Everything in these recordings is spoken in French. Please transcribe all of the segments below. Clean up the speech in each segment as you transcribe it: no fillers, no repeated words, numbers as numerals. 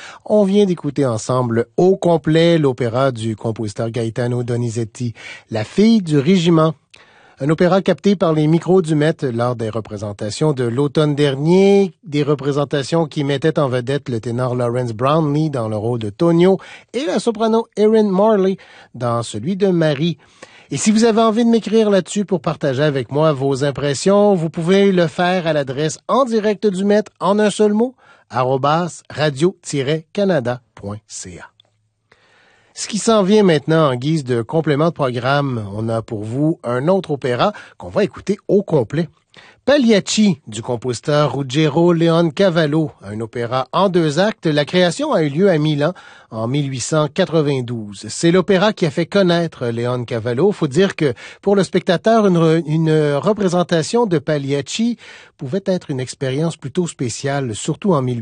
On vient d'écouter ensemble au complet l'opéra du compositeur Gaetano Donizetti, La fille du régiment. Un opéra capté par les micros du Met lors des représentations de l'automne dernier, des représentations qui mettaient en vedette le ténor Lawrence Brownlee dans le rôle de Tonio et la soprano Erin Morley dans celui de Marie. Et si vous avez envie de m'écrire là-dessus pour partager avec moi vos impressions, vous pouvez le faire à l'adresse en direct du Met en un seul mot, @radio-canada.ca. Ce qui s'en vient maintenant en guise de complément de programme, on a pour vous un autre opéra qu'on va écouter au complet. Pagliacci du compositeur Ruggero Leoncavallo, un opéra en 2 actes. La création a eu lieu à Milan en 1892. C'est l'opéra qui a fait connaître Leoncavallo. Faut dire que pour le spectateur, une représentation de Pagliacci pouvait être une expérience plutôt spéciale, surtout en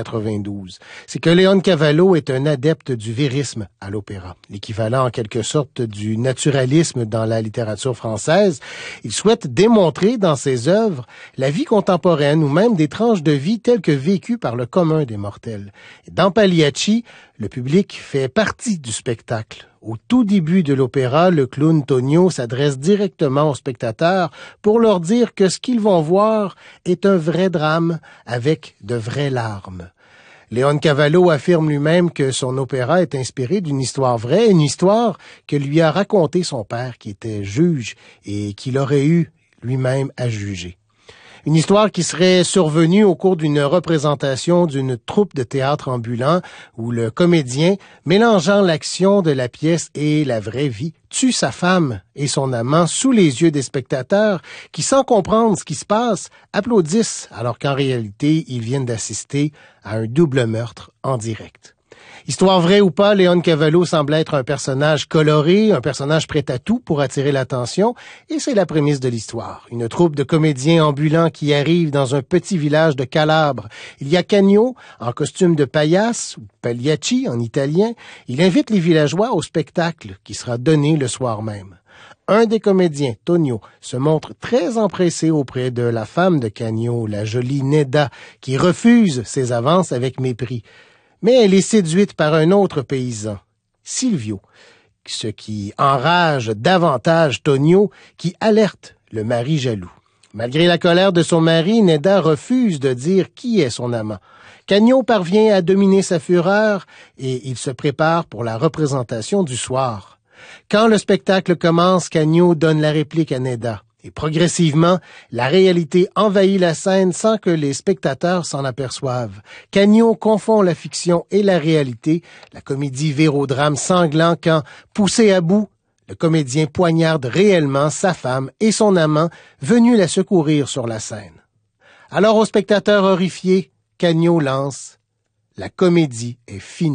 1892. C'est que Leoncavallo est un adepte du vérisme à l'opéra, l'équivalent en quelque sorte du naturalisme dans la littérature française. Il souhaite démontrer dans ses œuvres la vie contemporaine ou même des tranches de vie telles que vécues par le commun des mortels. Et dans Pagliacci, le public fait partie du spectacle. Au tout début de l'opéra, le clown Tonio s'adresse directement aux spectateurs pour leur dire que ce qu'ils vont voir est un vrai drame avec de vraies larmes. Leoncavallo affirme lui-même que son opéra est inspiré d'une histoire vraie, une histoire que lui a racontée son père qui était juge et qu'il aurait eu lui-même à juger. Une histoire qui serait survenue au cours d'une représentation d'une troupe de théâtre ambulant où le comédien, mélangeant l'action de la pièce et la vraie vie, tue sa femme et son amant sous les yeux des spectateurs qui, sans comprendre ce qui se passe, applaudissent alors qu'en réalité, ils viennent d'assister à un double meurtre en direct. Histoire vraie ou pas, Leoncavallo semble être un personnage coloré, un personnage prêt à tout pour attirer l'attention, et c'est la prémisse de l'histoire. Une troupe de comédiens ambulants qui arrive dans un petit village de Calabre. Il y a Cagno, en costume de paillasse, ou Pagliacci en italien. Il invite les villageois au spectacle qui sera donné le soir même. Un des comédiens, Tonio, se montre très empressé auprès de la femme de Cagno, la jolie Nedda, qui refuse ses avances avec mépris. Mais elle est séduite par un autre paysan, Silvio, ce qui enrage davantage Tonio, qui alerte le mari jaloux. Malgré la colère de son mari, Nedda refuse de dire qui est son amant. Cagno parvient à dominer sa fureur et il se prépare pour la représentation du soir. Quand le spectacle commence, Cagno donne la réplique à Nedda. Et progressivement, la réalité envahit la scène sans que les spectateurs s'en aperçoivent. Cagno confond la fiction et la réalité. La comédie vire au drame sanglant quand, poussé à bout, le comédien poignarde réellement sa femme et son amant venus la secourir sur la scène. Alors aux spectateurs horrifiés, Cagno lance « La comédie est finie ».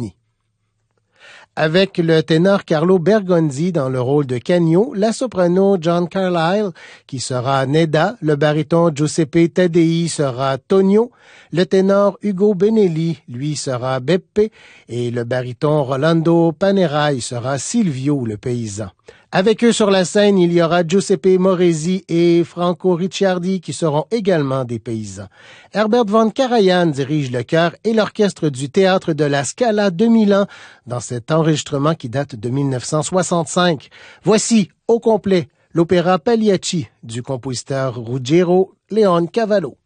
Avec le ténor Carlo Bergonzi dans le rôle de Cagno, la soprano John Carlyle, qui sera Nedda, le baryton Giuseppe Taddei sera Tonio, le ténor Ugo Benelli, lui, sera Beppe, et le baryton Rolando Panerai sera Silvio, le paysan. Avec eux sur la scène, il y aura Giuseppe Moresi et Franco Ricciardi qui seront également des paysans. Herbert von Karajan dirige le chœur et l'orchestre du Théâtre de la Scala de Milan dans cet enregistrement qui date de 1965. Voici, au complet, l'opéra Pagliacci du compositeur Ruggero Leoncavallo.